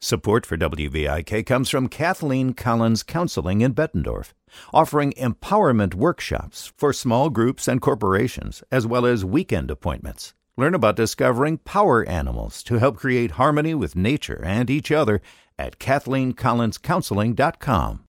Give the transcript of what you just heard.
Support for WVIK comes from Kathleen Collins Counseling in Bettendorf, offering empowerment workshops for small groups and corporations, as well as weekend appointments. Learn about discovering power animals to help create harmony with nature and each other at KathleenCollinsCounseling.com.